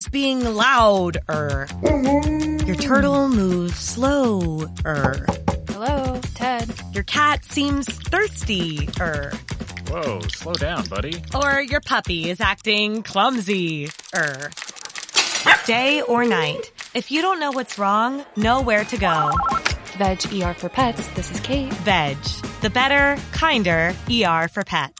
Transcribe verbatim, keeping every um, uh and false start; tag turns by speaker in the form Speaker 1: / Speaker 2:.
Speaker 1: being loud-er. Your turtle moves slow-er.
Speaker 2: Hello, Ted.
Speaker 1: Your cat seems thirsty-er.
Speaker 3: Whoa, slow down, buddy.
Speaker 1: Or your puppy is acting clumsy-er. Day or night, if you don't know what's wrong, know where to go.
Speaker 2: Veg E R for Pets, this is Kate.
Speaker 1: Veg, the better, kinder E R for pets.